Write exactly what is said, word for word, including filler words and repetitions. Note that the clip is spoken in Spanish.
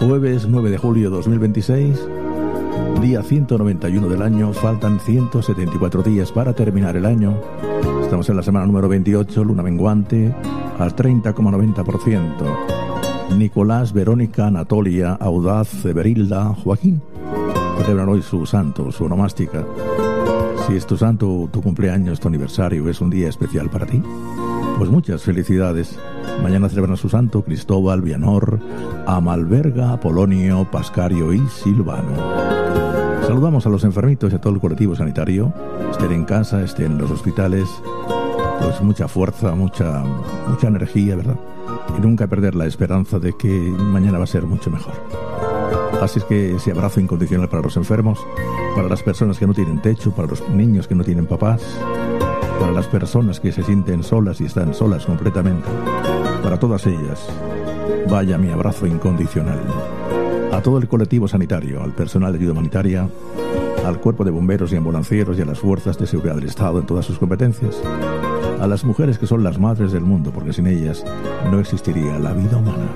Jueves nueve de julio de dos mil veintiséis, día ciento noventa y uno del año. Faltan ciento setenta y cuatro días para terminar el año. Estamos en la semana número veintiocho, luna menguante al treinta coma noventa por ciento. Nicolás, Verónica, Anatolia, Audaz, Berilda, Joaquín celebran hoy su santo, su onomástica. Si es tu santo, tu cumpleaños, tu aniversario, es un día especial para ti, pues muchas felicidades. Mañana celebran su santo Cristóbal, Vianor, Amalberga, Apolonio, Pascario y Silvano. Saludamos a los enfermitos y a todo el colectivo sanitario, estén en casa, estén en los hospitales. Pues mucha fuerza, mucha, mucha energía, ¿verdad? Y nunca perder la esperanza de que mañana va a ser mucho mejor. Así es que ese abrazo incondicional para los enfermos, para las personas que no tienen techo, para los niños que no tienen papás, para las personas que se sienten solas y están solas completamente, para todas ellas, vaya mi abrazo incondicional. A todo el colectivo sanitario, al personal de ayuda humanitaria, al cuerpo de bomberos y ambulancieros y a las fuerzas de seguridad del Estado en todas sus competencias, a las mujeres que son las madres del mundo, porque sin ellas no existiría la vida humana.